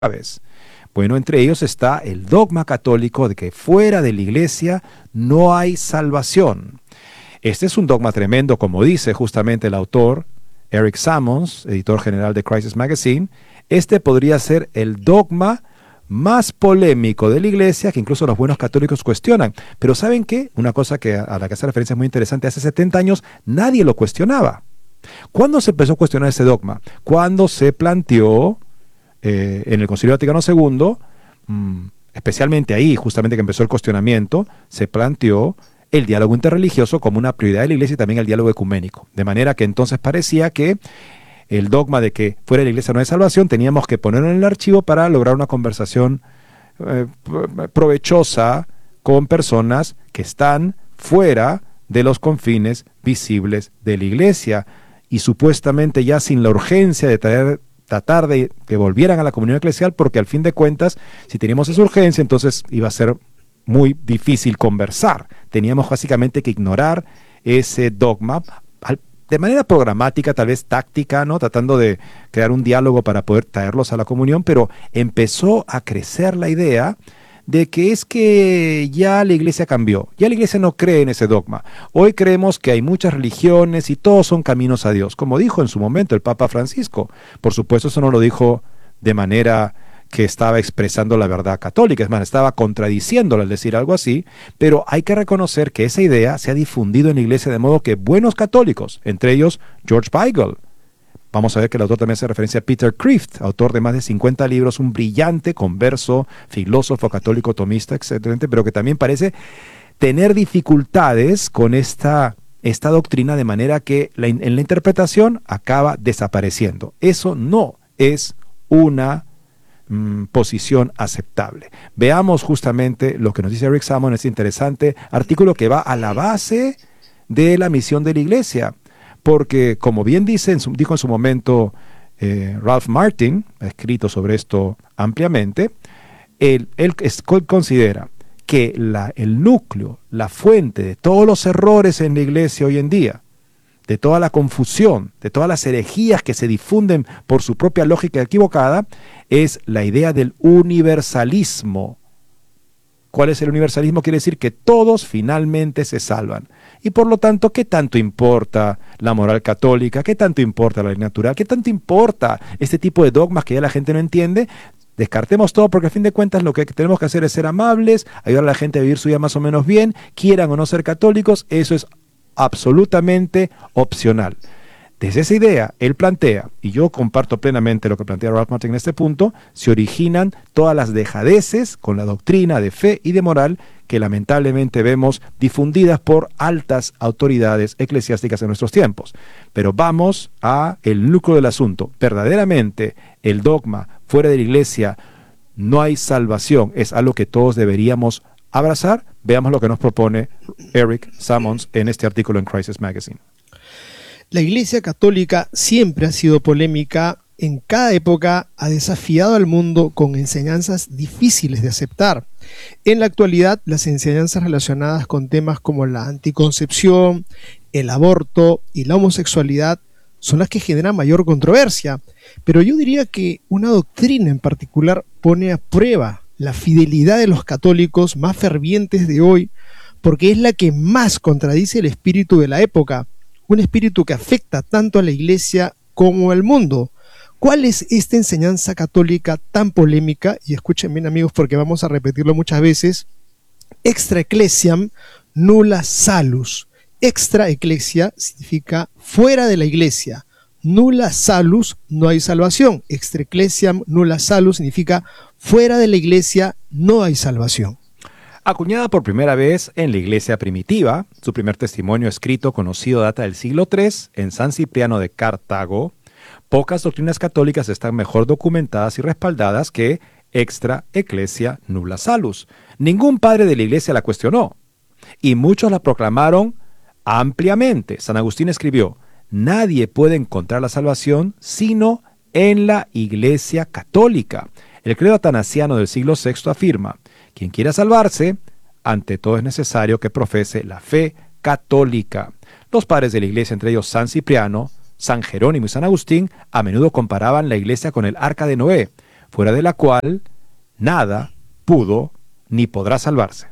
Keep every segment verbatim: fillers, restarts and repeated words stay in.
vez. Bueno, entre ellos está el dogma católico de que fuera de la iglesia no hay salvación. Este es un dogma tremendo, como dice justamente el autor, Eric Sammons, editor general de Crisis Magazine. Este podría ser el dogma más polémico de la iglesia, que incluso los buenos católicos cuestionan. Pero ¿saben qué? Una cosa que a la que hace referencia es muy interesante. Hace setenta años nadie lo cuestionaba. ¿Cuándo se empezó a cuestionar ese dogma? Cuando se planteó eh, en el Concilio Vaticano segundo, mmm, especialmente ahí, justamente que empezó el cuestionamiento, se planteó el diálogo interreligioso como una prioridad de la iglesia y también el diálogo ecuménico. De manera que entonces parecía que el dogma de que fuera de la iglesia no hay salvación, teníamos que ponerlo en el archivo para lograr una conversación eh, provechosa con personas que están fuera de los confines visibles de la iglesia y supuestamente ya sin la urgencia de traer, tratar de que volvieran a la comunión eclesial, porque al fin de cuentas, si teníamos esa urgencia, entonces iba a ser muy difícil conversar. Teníamos básicamente que ignorar ese dogma al de manera programática, tal vez táctica, ¿no? Tratando de crear un diálogo para poder traerlos a la comunión, pero empezó a crecer la idea de que es que ya la iglesia cambió, ya la iglesia no cree en ese dogma. Hoy creemos que hay muchas religiones y todos son caminos a Dios, como dijo en su momento el Papa Francisco. Por supuesto, eso no lo dijo de manera que estaba expresando la verdad católica, es más, estaba contradiciéndola al decir algo así, pero hay que reconocer que esa idea se ha difundido en la iglesia de modo que buenos católicos, entre ellos George Weigel, vamos a ver que el autor también hace referencia a Peter Kreeft, autor de más de cincuenta libros, un brillante converso, filósofo católico tomista, etcétera, pero que también parece tener dificultades con esta, esta doctrina, de manera que la, en la interpretación acaba desapareciendo. Eso no es una posición aceptable. Veamos justamente lo que nos dice Eric Sammons en este interesante artículo que va a la base de la misión de la iglesia, porque como bien dice, en su, dijo en su momento eh, Ralph Martin, ha escrito sobre esto ampliamente, él, él, él considera que la, el núcleo, la fuente de todos los errores en la iglesia hoy en día, de toda la confusión, de todas las herejías que se difunden por su propia lógica equivocada, es la idea del universalismo. ¿Cuál es el universalismo? Quiere decir que todos finalmente se salvan. Y por lo tanto, ¿qué tanto importa la moral católica? ¿Qué tanto importa la ley natural? ¿Qué tanto importa este tipo de dogmas que ya la gente no entiende? Descartemos todo, porque a fin de cuentas lo que tenemos que hacer es ser amables, ayudar a la gente a vivir su vida más o menos bien, quieran o no ser católicos, eso es absolutamente opcional. Desde esa idea, él plantea, y yo comparto plenamente lo que plantea Ralph Martin en este punto, se originan todas las dejadeces con la doctrina de fe y de moral que lamentablemente vemos difundidas por altas autoridades eclesiásticas en nuestros tiempos. Pero vamos a el núcleo del asunto. Verdaderamente, el dogma fuera de la iglesia no hay salvación, es algo que todos deberíamos abrazar. Veamos lo que nos propone Eric Sammons en este artículo en Crisis Magazine. La Iglesia Católica siempre ha sido polémica, en cada época ha desafiado al mundo con enseñanzas difíciles de aceptar. En la actualidad, las enseñanzas relacionadas con temas como la anticoncepción, el aborto y la homosexualidad son las que generan mayor controversia. Pero yo diría que una doctrina en particular pone a prueba la fidelidad de los católicos más fervientes de hoy, porque es la que más contradice el espíritu de la época, un espíritu que afecta tanto a la iglesia como al mundo. ¿Cuál es esta enseñanza católica tan polémica? Y escuchen bien, amigos, porque vamos a repetirlo muchas veces. Extra ecclesiam nulla salus. Extra ecclesia significa fuera de la iglesia. Nulla salus, no hay salvación. Extra ecclesiam nulla salus significa fuera de la iglesia no hay salvación. Acuñada por primera vez en la iglesia primitiva, su primer testimonio escrito conocido data del siglo tercero en San Cipriano de Cartago, pocas doctrinas católicas están mejor documentadas y respaldadas que extra ecclesia nulla salus. Ningún padre de la iglesia la cuestionó, y muchos la proclamaron ampliamente. San Agustín escribió: nadie puede encontrar la salvación sino en la iglesia católica. El credo atanasiano del siglo sexto afirma: quien quiera salvarse, ante todo es necesario que profese la fe católica. Los padres de la iglesia, entre ellos San Cipriano, San Jerónimo y San Agustín, a menudo comparaban la iglesia con el arca de Noé. fuera de la cual nada pudo ni podrá salvarse.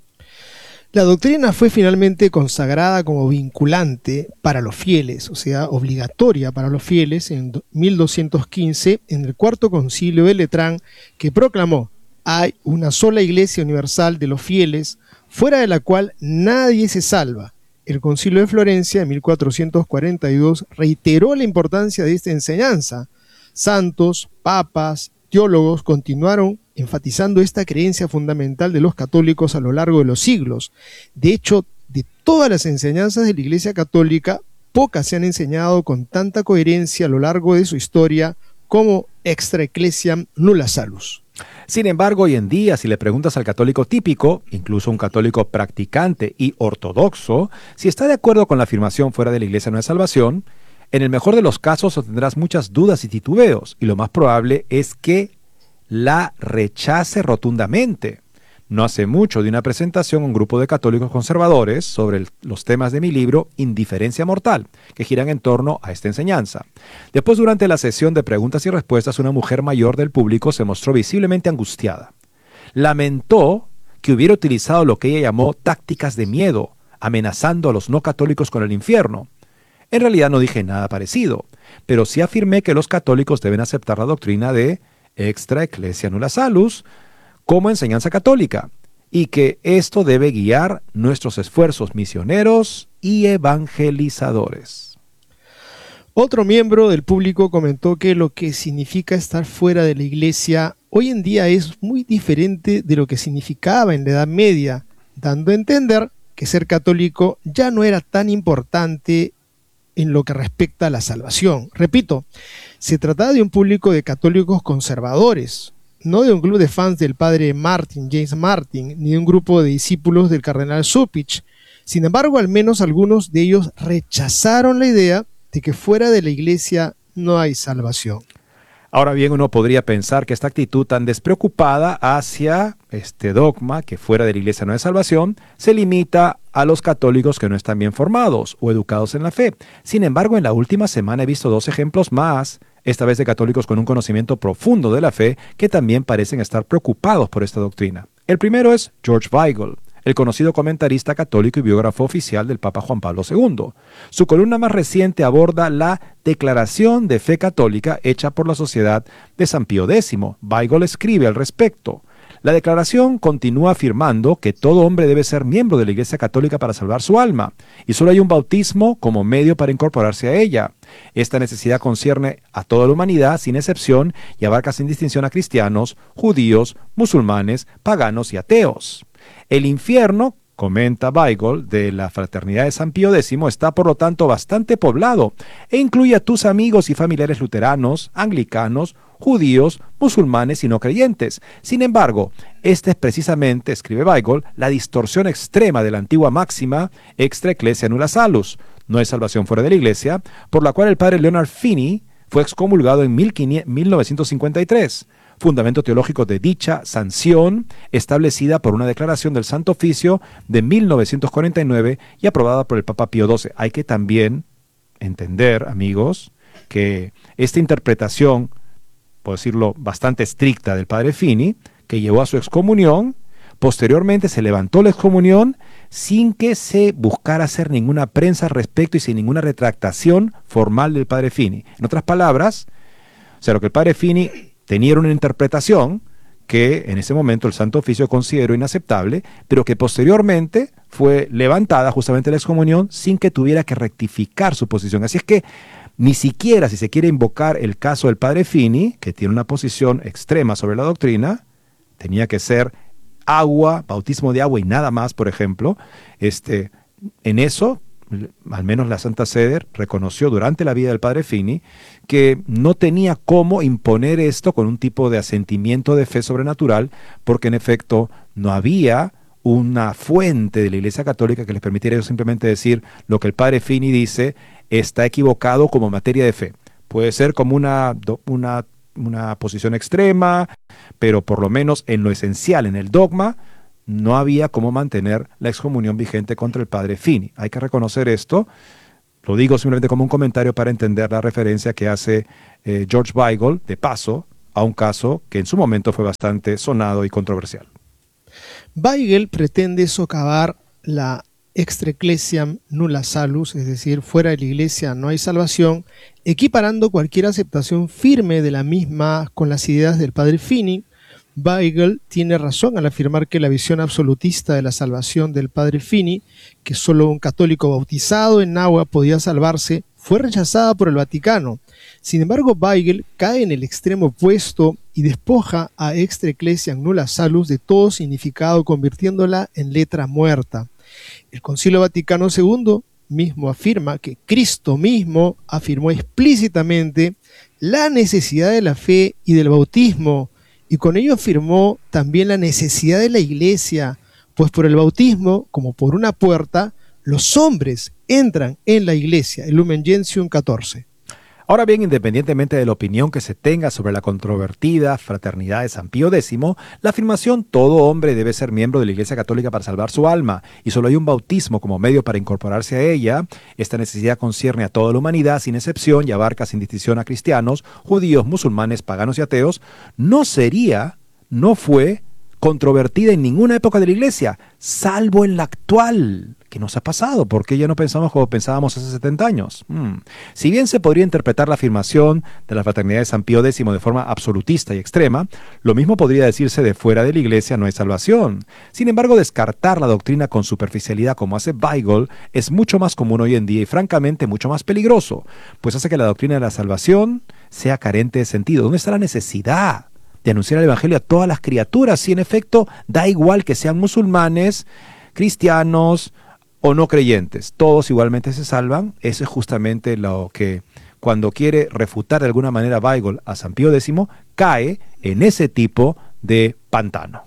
La doctrina fue finalmente consagrada como vinculante para los fieles, o sea, obligatoria para los fieles en mil doscientos quince en el Cuarto Concilio de Letrán, que proclamó: hay una sola Iglesia universal de los fieles, fuera de la cual nadie se salva. El Concilio de Florencia en mil cuatrocientos cuarenta y dos reiteró la importancia de esta enseñanza. Santos, papas, teólogos continuaron enfatizando esta creencia fundamental de los católicos a lo largo de los siglos. De hecho, de todas las enseñanzas de la Iglesia Católica, pocas se han enseñado con tanta coherencia a lo largo de su historia como extra ecclesiam nulla salus. Sin embargo, hoy en día, si le preguntas al católico típico, incluso un católico practicante y ortodoxo, si está de acuerdo con la afirmación fuera de la Iglesia no hay salvación, en el mejor de los casos tendrás muchas dudas y titubeos, y lo más probable es que la rechace rotundamente. No hace mucho de una presentación a un grupo de católicos conservadores sobre el, los temas de mi libro Indiferencia Mortal, que giran en torno a esta enseñanza. Después, durante la sesión de preguntas y respuestas, una mujer mayor del público se mostró visiblemente angustiada. Lamentó que hubiera utilizado lo que ella llamó tácticas de miedo, amenazando a los no católicos con el infierno. En realidad no dije nada parecido, pero sí afirmé que los católicos deben aceptar la doctrina de extra ecclesia nulla salus como enseñanza católica, y que esto debe guiar nuestros esfuerzos misioneros y evangelizadores. Otro miembro del público comentó que lo que significa estar fuera de la Iglesia hoy en día es muy diferente de lo que significaba en la Edad Media, dando a entender que ser católico ya no era tan importante en lo que respecta a la salvación. Repito, se trataba de un público de católicos conservadores, no de un club de fans del padre Martin, James Martin, ni de un grupo de discípulos del cardenal Cupich. Sin embargo, al menos algunos de ellos rechazaron la idea de que fuera de la Iglesia no hay salvación. Ahora bien, uno podría pensar que esta actitud tan despreocupada hacia este dogma, que fuera de la Iglesia no hay salvación, se limita a los católicos que no están bien formados o educados en la fe. Sin embargo, en la última semana he visto dos ejemplos más, esta vez de católicos con un conocimiento profundo de la fe, que también parecen estar preocupados por esta doctrina. El primero es George Weigel, el conocido comentarista católico y biógrafo oficial del Papa Juan Pablo segundo. Su columna más reciente aborda la declaración de fe católica hecha por la Sociedad de San Pío X. Weigel escribe al respecto: la declaración continúa afirmando que todo hombre debe ser miembro de la Iglesia Católica para salvar su alma, y solo hay un bautismo como medio para incorporarse a ella. Esta necesidad concierne a toda la humanidad sin excepción y abarca sin distinción a cristianos, judíos, musulmanes, paganos y ateos. El infierno, comenta Weigel, de la Fraternidad de San Pío X, está por lo tanto bastante poblado e incluye a tus amigos y familiares luteranos, anglicanos, judíos, musulmanes y no creyentes. Sin embargo, esta es precisamente, escribe Weigel, la distorsión extrema de la antigua máxima extra ecclesia nulla salus, no hay salvación fuera de la Iglesia, por la cual el padre Leonard Finney fue excomulgado en mil novecientos cincuenta y tres. Fundamento teológico de dicha sanción, establecida por una declaración del Santo Oficio de mil novecientos cuarenta y nueve y aprobada por el Papa Pío doce. Hay que también entender, amigos, que esta interpretación, por decirlo, bastante estricta del padre Finney, que llevó a su excomunión, posteriormente se levantó la excomunión sin que se buscara hacer ninguna prensa al respecto y sin ninguna retractación formal del padre Finney. En otras palabras, o sea, lo que el padre Finney tenía una interpretación que en ese momento el Santo Oficio consideró inaceptable, pero que posteriormente fue levantada justamente la excomunión sin que tuviera que rectificar su posición. Así es que ni siquiera si se quiere invocar el caso del padre Finney, que tiene una posición extrema sobre la doctrina, tenía que ser agua, bautismo de agua y nada más, por ejemplo, este, en eso, al menos la Santa Sede reconoció durante la vida del padre Finney que no tenía cómo imponer esto con un tipo de asentimiento de fe sobrenatural, porque en efecto no había una fuente de la Iglesia Católica que les permitiera simplemente decir lo que el padre Finney dice está equivocado como materia de fe. Puede ser como una, una, una posición extrema, pero por lo menos en lo esencial, en el dogma, no había cómo mantener la excomunión vigente contra el padre Finney. Hay que reconocer esto. Lo digo simplemente como un comentario para entender la referencia que hace eh, George Weigel, de paso, a un caso que en su momento fue bastante sonado y controversial. Weigel pretende socavar la extra ecclesiam nulla salus, es decir, fuera de la iglesia no hay salvación, equiparando cualquier aceptación firme de la misma con las ideas del padre Finney. Weigel tiene razón al afirmar que la visión absolutista de la salvación del padre Finney, que solo un católico bautizado en agua podía salvarse, fue rechazada por el Vaticano. Sin embargo, Weigel cae en el extremo opuesto y despoja a extra ecclesiam nulla salus de todo significado, convirtiéndola en letra muerta. El Concilio Vaticano segundo mismo afirma que Cristo mismo afirmó explícitamente la necesidad de la fe y del bautismo, y con ello afirmó también la necesidad de la iglesia, pues por el bautismo, como por una puerta, los hombres entran en la iglesia, el Lumen Gentium catorce. Ahora bien, independientemente de la opinión que se tenga sobre la controvertida fraternidad de San Pío X, la afirmación todo hombre debe ser miembro de la Iglesia Católica para salvar su alma, y solo hay un bautismo como medio para incorporarse a ella. Esta necesidad concierne a toda la humanidad sin excepción y abarca sin distinción a cristianos, judíos, musulmanes, paganos y ateos. No sería, no fue controvertida en ninguna época de la Iglesia, salvo en la actual. ¿Qué nos ha pasado? ¿Por qué ya no pensamos como pensábamos hace setenta años? Hmm. Si bien se podría interpretar la afirmación de la fraternidad de San Pío X de forma absolutista y extrema, lo mismo podría decirse de fuera de la Iglesia no hay salvación. Sin embargo, descartar la doctrina con superficialidad como hace Weigel es mucho más común hoy en día y francamente mucho más peligroso, pues hace que la doctrina de la salvación sea carente de sentido. ¿Dónde está la necesidad de anunciar el Evangelio a todas las criaturas si en efecto da igual que sean musulmanes, cristianos o no creyentes? Todos igualmente se salvan. Eso es justamente lo que, cuando quiere refutar de alguna manera Weigel a San Pío X, cae en ese tipo de pantano.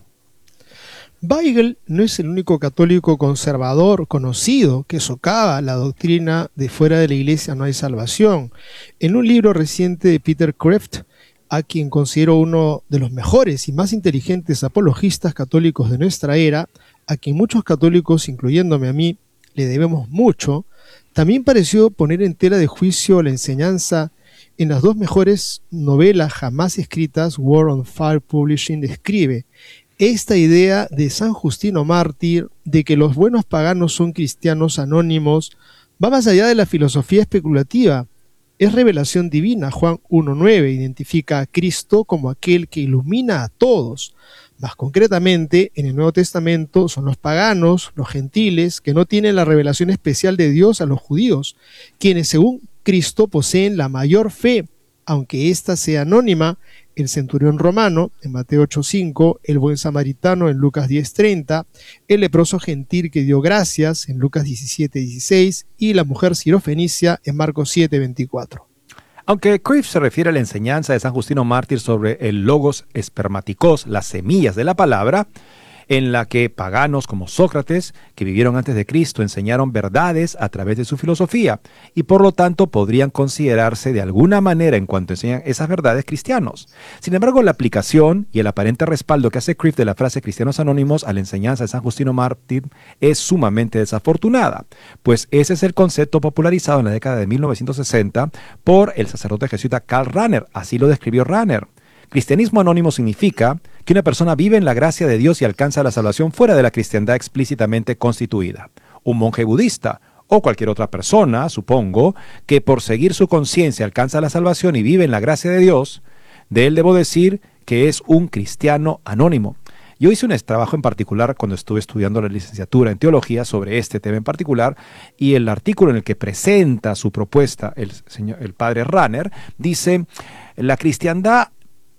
Weigel no es el único católico conservador conocido que socava la doctrina de fuera de la iglesia no hay salvación. En un libro reciente de Peter Kreeft, a quien considero uno de los mejores y más inteligentes apologistas católicos de nuestra era, a quien muchos católicos, incluyéndome a mí, le debemos mucho, también pareció poner en tela de juicio la enseñanza en las dos mejores novelas jamás escritas. War on Fire Publishing describe esta idea de San Justino Mártir de que los buenos paganos son cristianos anónimos, va más allá de la filosofía especulativa. Es revelación divina. Juan uno nueve identifica a Cristo como aquel que ilumina a todos. Más concretamente, en el Nuevo Testamento son los paganos, los gentiles, que no tienen la revelación especial de Dios a los judíos, quienes según Cristo poseen la mayor fe, aunque ésta sea anónima. El centurión romano, en Mateo ocho cinco, el buen samaritano, en Lucas diez treinta, el leproso gentil que dio gracias, en Lucas diecisiete dieciséis, y la mujer sirofenicia, en Marcos siete veinticuatro. Aunque Kreeft se refiere a la enseñanza de San Justino Mártir sobre el logos espermaticos, las semillas de la palabra, en la que paganos como Sócrates, que vivieron antes de Cristo, enseñaron verdades a través de su filosofía, y por lo tanto podrían considerarse de alguna manera, en cuanto enseñan esas verdades, cristianos. Sin embargo, la aplicación y el aparente respaldo que hace Kreeft de la frase cristianos anónimos a la enseñanza de San Justino Mártir es sumamente desafortunada, pues ese es el concepto popularizado en la década de mil novecientos sesenta por el sacerdote jesuita Karl Rahner. Así lo describió Rahner. Cristianismo anónimo significa que una persona vive en la gracia de Dios y alcanza la salvación fuera de la cristiandad explícitamente constituida. Un monje budista o cualquier otra persona, supongo, que por seguir su conciencia alcanza la salvación y vive en la gracia de Dios, de él debo decir que es un cristiano anónimo. Yo hice un trabajo en particular cuando estuve estudiando la licenciatura en teología sobre este tema en particular, y el artículo en el que presenta su propuesta el, señor, el padre Rahner dice: la cristiandad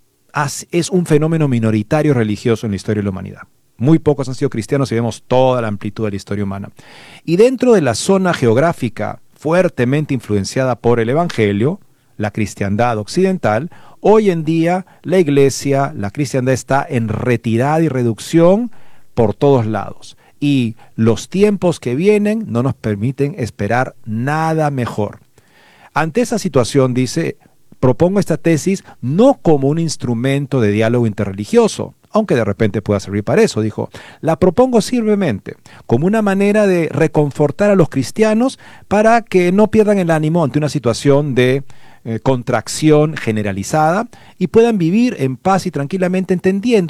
es un fenómeno minoritario religioso en la historia de la humanidad. Muy pocos han sido cristianos y vemos toda la amplitud de la historia humana. Y dentro de la zona geográfica fuertemente influenciada por el Evangelio, la cristiandad occidental, hoy en día la iglesia, la cristiandad está en retirada y reducción por todos lados. Y los tiempos que vienen no nos permiten esperar nada mejor. Ante esa situación, dice, propongo esta tesis no como un instrumento de diálogo interreligioso, aunque de repente pueda servir para eso, dijo. La propongo simplemente como una manera de reconfortar a los cristianos para que no pierdan el ánimo ante una situación de eh, contracción generalizada y puedan vivir en paz y tranquilamente entendiendo